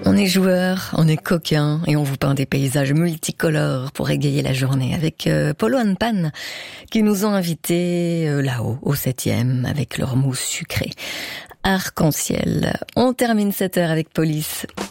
On est joueurs, on est coquins et on vous peint des paysages multicolores pour égayer la journée avec Polo and Pan qui nous ont invités là-haut, au 7e, avec leur mousse sucrée. Arc-en-ciel. On termine cette heure avec Police.